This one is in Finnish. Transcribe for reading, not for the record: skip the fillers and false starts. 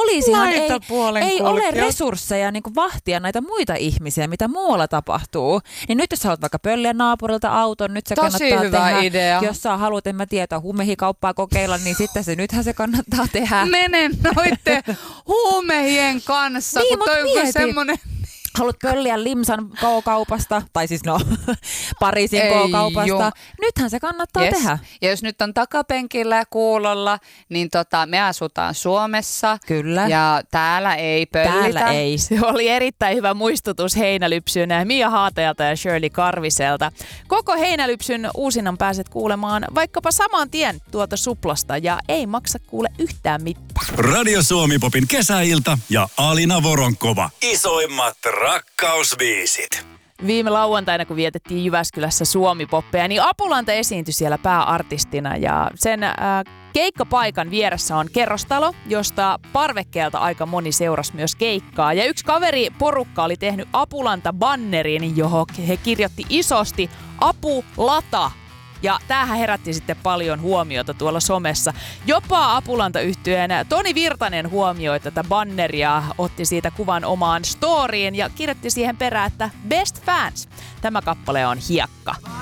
poliisihan ei ole resursseja niin kuin vahtia näitä muita ihmisiä, mitä muualla tapahtuu. Niin nyt jos haluat vaikka pölliä naapurilta auton, nyt se tosi kannattaa hyvä tehdä. Idea. Jos sä haluat, en mä tiedä, huumehikauppaa kokeilla, niin sitten nythän se kannattaa tehdä. Mene noitte huumehien kanssa, niin, kun toi on semmoinen... Haluat pölliä Limsan K-kaupasta, tai siis Pariisin K-kaupasta. Nythän se kannattaa tehdä. Ja jos nyt on takapenkillä ja kuulolla, niin me asutaan Suomessa. Kyllä. Ja täällä ei pöllitä. Täällä ei. Se oli erittäin hyvä muistutus heinälypsyyn Mia Haateelta ja Shirley Karviselta. Koko heinälypsyn uusinnan pääset kuulemaan vaikkapa saman tien tuolta Suplasta ja ei maksa kuule yhtään mitään. Radio Suomi Popin kesäilta ja Alina Voronkova. Isoimmat rakkausbiisit. Viime lauantaina, kun vietettiin Jyväskylässä Suomi-poppeja, niin Apulanta esiintyi siellä pääartistina ja sen keikkapaikan vieressä on kerrostalo, josta parvekkeelta aika moni seurasi myös keikkaa. Ja yksi kaveriporukka oli tehnyt Apulanta-bannerin, johon he kirjoitti isosti Apulata. Ja tämähän herätti sitten paljon huomiota tuolla somessa. Jopa Apulanta-yhtyeen Toni Virtanen huomioi tätä banneria, otti siitä kuvan omaan storyin ja kirjoitti siihen perään, että best fans. Tämä kappale on Hiekka.